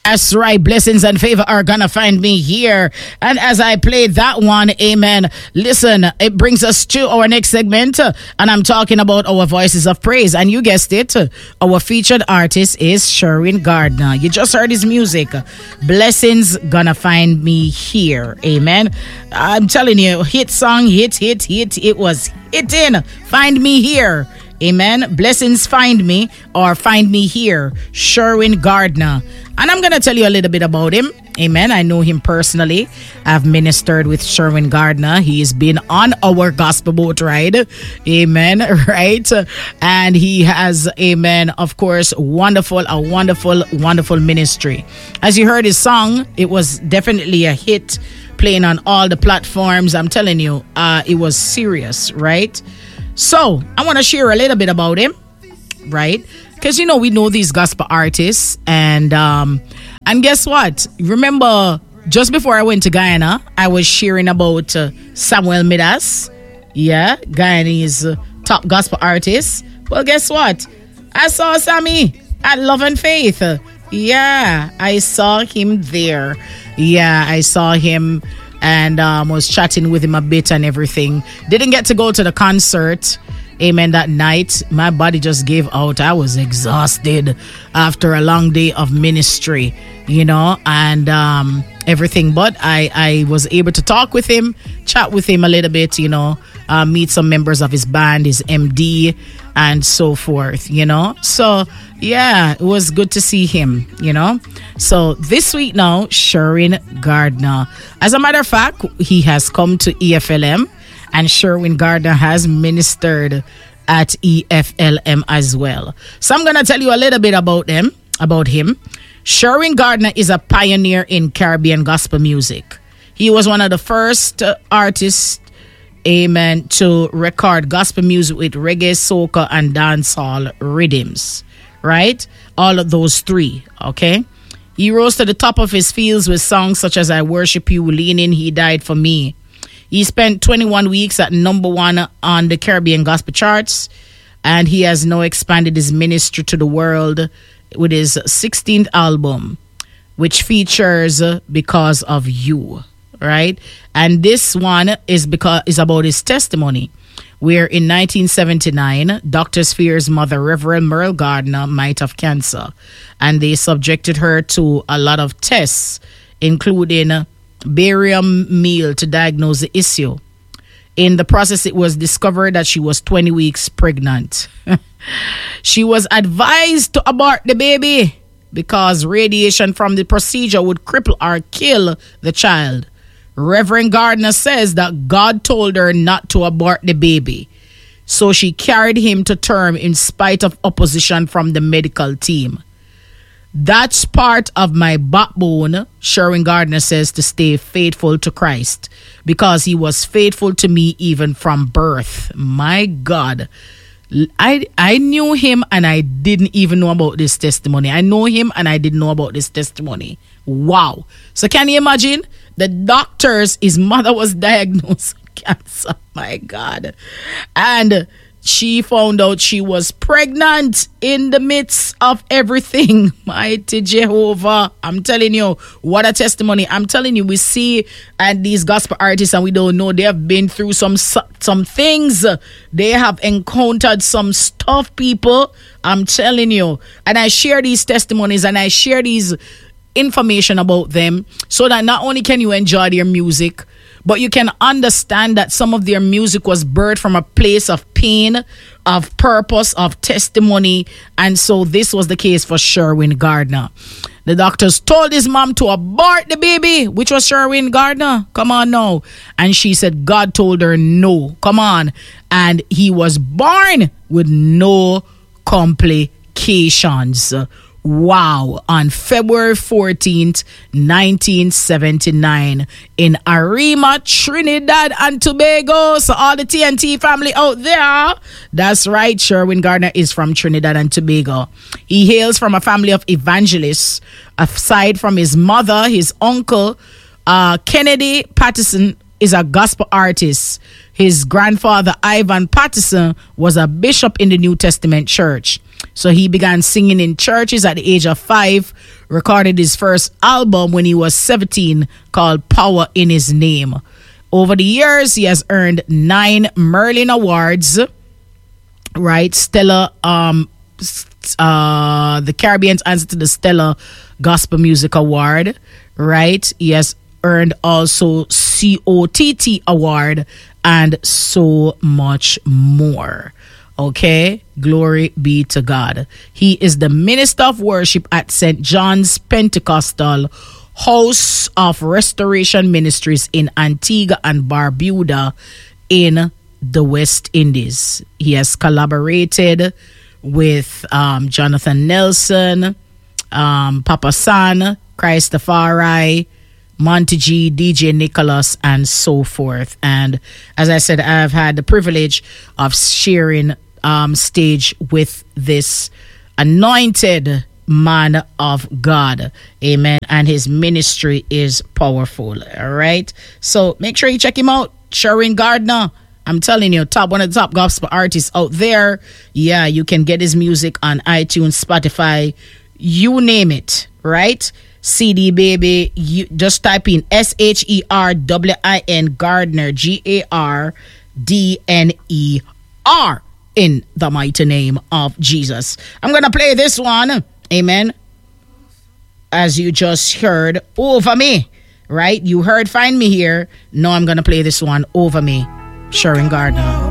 That's right. Blessings and favor are gonna find me here. And as I play that one, amen. Listen, it brings us to our next segment. And I'm talking about our voices of praise. And you guessed it. Our featured artist is Sherwin Gardner. You just heard his music. Blessings gonna find me here. Amen. I'm telling you, hit song, hit. It was hitting. Find me here. Amen. Blessings find me or find me here. Sherwin Gardner. And I'm going to tell you a little bit about him. Amen. I know him personally. I've ministered with Sherwin Gardner. He has been on our gospel boat ride. Amen. Right. And he has, amen, of course, a wonderful ministry. As you heard his song, it was definitely a hit, playing on all the platforms. I'm telling you, it was serious, right? So, I want to share a little bit about him, right? Because, we know these gospel artists. And guess what? Remember, just before I went to Guyana, I was sharing about Samuel Midas. Yeah, Guyanese top gospel artist. Well, guess what? I saw Sammy at Love and Faith. Yeah, I saw him there. Yeah, I saw him and was chatting with him a bit and everything. Didn't get to go to the concert, amen, that night. My body just gave out. I was exhausted after a long day of ministry, and everything. But I was able to talk with him, chat with him a little bit, meet some members of his band, his MD, and so forth, So, yeah, it was good to see him, So this week now, Sherwin Gardner. As a matter of fact, he has come to EFLM, and Sherwin Gardner has ministered at EFLM as well. So I'm going to tell you a little bit about him. Sherwin Gardner is a pioneer in Caribbean gospel music. He was one of the first artists, amen, to record gospel music with reggae, soca, and dancehall rhythms, right? All of those three, okay? He rose to the top of his fields with songs such as I Worship You, Leaning, He Died for Me. He spent 21 weeks at #1 on the Caribbean gospel charts, and he has now expanded his ministry to the world with his 16th album, which features Because of You, right? And this one is about his testimony, where in 1979, Dr. Spears' mother, Reverend Merle Gardner, might have cancer, and they subjected her to a lot of tests, including barium meal to diagnose the issue. In the process, it was discovered that she was 20 weeks pregnant. She was advised to abort the baby because radiation from the procedure would cripple or kill the child. Reverend Gardner says that God told her not to abort the baby, so she carried him to term in spite of opposition from the medical team. That's part of my backbone, Sherwin Gardner says, to stay faithful to Christ, because he was faithful to me even from birth. My God. I knew him and I didn't even know about this testimony. I know him and I didn't know about this testimony. Wow. So can you imagine? The doctors, his mother was diagnosed with cancer. My God. And she found out she was pregnant in the midst of everything. Mighty Jehovah. I'm telling you, what a testimony. I'm telling you, we see and these gospel artists, and we don't know, they have been through some things. They have encountered some stuff, people. I'm telling you. And I share these testimonies and I share these information about them so that not only can you enjoy their music, but you can understand that some of their music was birthed from a place of pain, of purpose, of testimony. And so this was the case for Sherwin Gardner. The doctors told his mom to abort the baby, which was Sherwin Gardner. Come on now. And she said God told her no. Come on. And he was born with no complications. Wow. On February 14th, 1979 in Arima, Trinidad and Tobago. So all the TNT family out there, that's right, Sherwin Gardner is from Trinidad and Tobago. He hails from a family of evangelists. Aside from his mother, his uncle, Kennedy Patterson, is a gospel artist. His grandfather, Ivan Patterson, was a bishop in the New Testament church. So he began singing in churches at the age of 5, recorded his first album when he was 17 called Power in His Name. Over the years, he has earned 9 Merlin Awards, right? Stella, the Caribbean's answer to the Stella Gospel Music Award, right? He has earned also COTT Award and so much more. Okay, glory be to God. He is the Minister of Worship at St. John's Pentecostal House of Restoration Ministries in Antigua and Barbuda in the West Indies. He has collaborated with Jonathan Nelson, Papa San, Christopher, Monty G, DJ Nicholas, and so forth. And as I said, I've had the privilege of sharing stage with this anointed man of God. Amen. And his ministry is powerful. All right. So make sure you check him out. Sherwin Gardner. I'm telling you, one of the top gospel artists out there. Yeah, you can get his music on iTunes, Spotify, you name it, right? CD baby, you just type in SHERWIN Gardner, GARDNER in the mighty name of Jesus. I'm gonna play this one, amen. As you just heard, Over Me, right? You heard Find Me Here. Now I'm gonna play this one, Over Me, Sherwin Gardner.